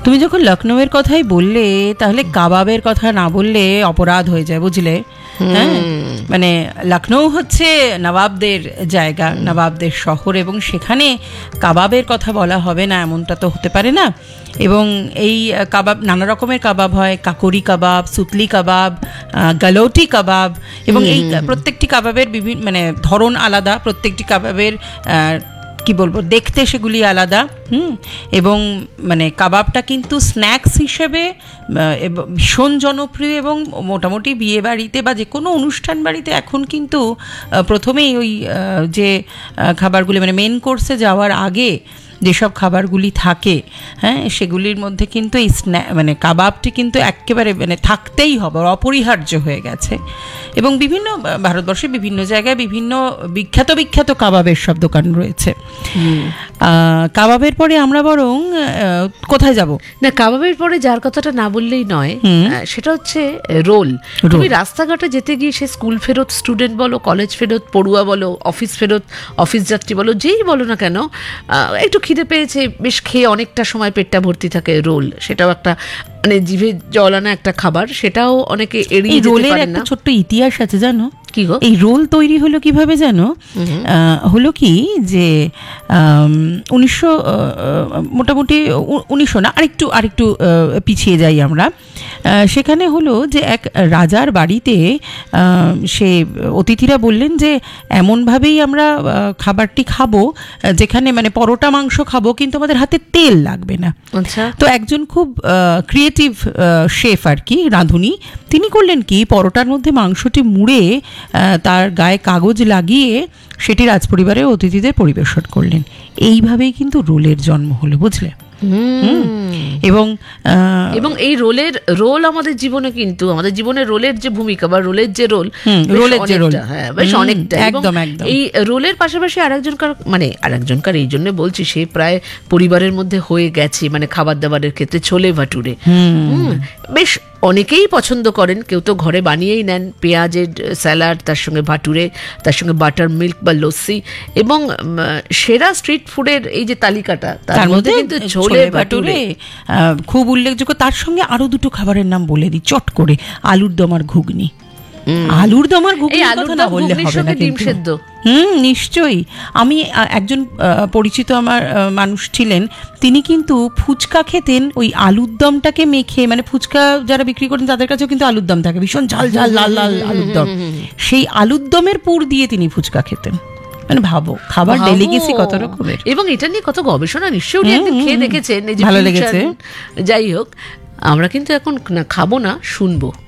তুমি যখন লখনৌয়ের কথাই বললে, তাহলে কাবাবের কথা না বললে অপরাধ হয়ে যায়, বুঝলে? হ্যাঁ, মানে লখনৌ হচ্ছে নবাবদের জায়গা, নবাবদের শহর, এবং সেখানে কাবাবের কথা বলা হবে না এমনটা তো হতে পারে না। এবং এই কাবাব, নানা রকমের কাবাব হয়, কাকরি কাবাব, সুতলি কাবাব, গালোটি কাবাব, এবং এই প্রত্যেকটি কাবাবের বিভিন্ন মানে ধরন আলাদা, প্রত্যেকটি কাবাবের কি বলবো, দেখতে সেগুলি আলাদা। এবং মানে কাবাবটা কিন্তু স্ন্যাক্স হিসেবে ভীষণ জনপ্রিয়, এবং মোটামুটি বিয়ে বাড়িতে বা যে কোনো অনুষ্ঠান বাড়িতে এখন কিন্তু প্রথমেই ওই যে খাবারগুলি মানে মেন কোর্সে যাওয়ার আগে যেসব খাবারগুলি থাকে, হ্যাঁ, সেগুলির মধ্যে কিন্তু এই মানে কাবাবটি কিন্তু একেবারে মানে থাকতেই হবে, অপরিহার্য হয়ে গেছে। এবং বিভিন্ন ভারতবর্ষে বিভিন্ন জায়গায় বিভিন্ন বিখ্যাত বিখ্যাত কাবাবের সব দোকান রয়েছে। কাবাবের পরে আমরা বরং কোথায় যাব? না, কাবাবের পরে যার কথাটা না বললেই নয়, সেটা হচ্ছে রোল। তুমি রাস্তাঘাটে যেতে গিয়ে সে স্কুল ফেরত স্টুডেন্ট বলো, কলেজ ফেরত পড়ুয়া বলো, অফিস ফেরত অফিস যাত্রী বলো, যেই বলো না কেন, একটু খিদে পেয়েছে, বেশ খেয়ে অনেকটা সময় পেটটা ভর্তি থাকে, রোল সেটাও একটা মানে জিভে জল আনা একটা খাবার, সেটাও অনেকে এড়িয়ে যেতে পারে না। একটা ছোট্ট ইতিহাস আছে জানো? কি গো? এই রোল তৈরি হলো কিভাবে জানো? হলো কি যে 1900 মোটামুটি 1900 না, আরেকটু পিছিয়ে যাই আমরা। সেখানে হলো যে এক রাজার বাড়িতে সে অতিথিরা বললেন যে এমনভাবেই আমরা খাবারটি খাবো যেখানে মানে পরোটা মাংস খাবো, কিন্তু আমাদের হাতে তেল লাগবে না। আচ্ছা। তো একজন খুব ক্রিয়েটিভ শেফ আর কি, রাঁধুনি, তিনি করলেন কি, পরোটার মধ্যে মাংসটি মুড়ে তার গায়ে কাগজ লাগিয়ে সেটি রাজপরিবারের অতিথিদের পরিবেশন করলেন। এইভাবেই কিন্তু রোলের জন্ম হলো, বুঝলে? এবং এই রোল আমাদের জীবনে, কিন্তু আমাদের জীবনে রোলের যে ভূমিকা বা রোলের যে রোল, হ্যাঁ বেশ অনেকটা। এই রোলের পাশাপাশি আরেকজনকার এই জন্য বলছি, সে প্রায় পরিবারের মধ্যে হয়ে গেছে, মানে খাবার দাবারের ক্ষেত্রে ছোলে ভাটুরে বেশ অনেকেই পছন্দ করেন। কেউ তো ঘরে বানিয়েই নেন, পেঁয়াজের স্যালাড, তার সঙ্গে ভাটুরে, তার সঙ্গে বাটার মিল্ক বা লস্যি। এবং সেরা স্ট্রিট ফুডের এই যে তালিকাটা, তার মধ্যে কিন্তু ছোলে ভাটুরে খুব উল্লেখযোগ্য। তার সঙ্গে আরো দুটো খাবারের নাম বলে দিই চট করে, আলুর দম আর ঘুগনি। আলুর দম আর ঘুগনি কথা না বললে হবে না ডিম সেদ্ধ। নিশ্চয়ই। আমি একজন পরিচিত আমার মানুষ ছিলেন, তিনি কিন্তু ফুচকা খেতেন ওই আলুর দমটাকে মেখে, মানে ফুচকা যারা বিক্রি করেন তাদের কাছেও কিন্তু আলুর দম থাকে, ভীষণ ঝাল ঝাল লাল লাল আলুর দম, সেই আলুর দমের পুর দিয়ে তিনি ফুচকা খেতেন। মানে ভাবো খাবার ডেলিকেসি কত রকমের। এবং এটা নিয়ে কত গবেষণা নিশ্চয়ই খেয়ে দেখেছেন, ভালো লেগেছে। যাই হোক, আমরা কিন্তু এখন খাবো না, শুনবো।